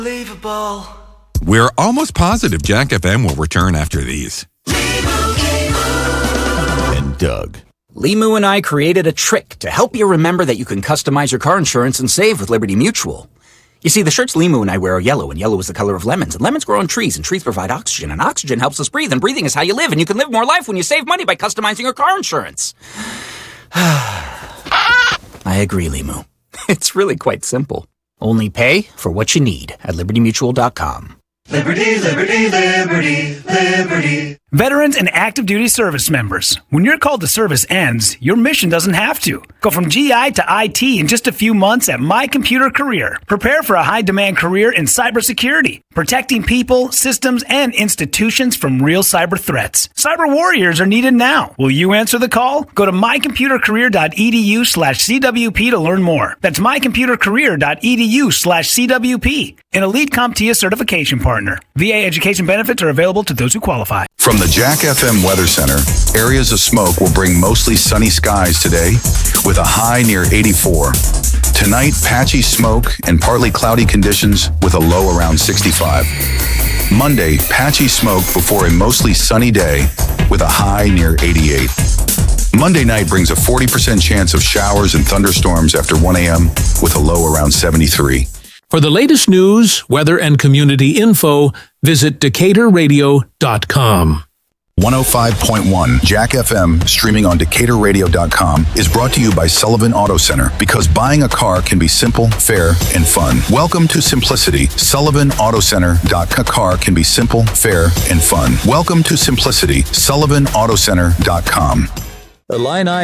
Unbelievable. We're almost positive Jack FM will return after these. And Doug. Limu and I created a trick to help you remember that you can customize your car insurance and save with Liberty Mutual. You see, the shirts Limu and I wear are yellow, and yellow is the color of lemons, and lemons grow on trees, and trees provide oxygen, and oxygen helps us breathe, and breathing is how you live, and you can live more life when you save money by customizing your car insurance. I agree, Limu. It's really quite simple. Only pay for what you need at libertymutual.com. Liberty, liberty, liberty, liberty. Veterans and active duty service members, when your call to service ends, your mission doesn't have to. Go from GI to IT in just a few months at My Computer Career. Prepare for a high-demand career in cybersecurity, protecting people, systems, and institutions from real cyber threats. Cyber warriors are needed now. Will you answer the call? Go to mycomputercareer.edu/CWP to learn more. That's mycomputercareer.edu/CWP. An elite CompTIA certification partner. VA education benefits are available to those who qualify. From the Jack FM Weather Center, areas of smoke will bring mostly sunny skies today with a high near 84. Tonight, patchy smoke and partly cloudy conditions with a low around 65. Monday, patchy smoke before a mostly sunny day with a high near 88. Monday night brings a 40% chance of showers and thunderstorms after 1 a.m. with a low around 73. For the latest news, weather, and community info, visit DecaturRadio.com. 105.1 Jack FM, streaming on DecaturRadio.com, is brought to you by Sullivan Auto Center, because buying a car can be simple, fair, and fun. Welcome to simplicity. Sullivan Auto Center. A car can be simple, fair, and fun. Welcome to simplicity. SullivanAutoCenter.com. Illini